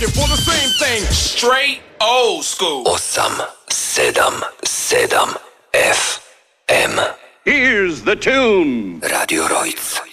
looking for the same thing. Straight old school. 877 FM. Here's the tune. Radio Rojc.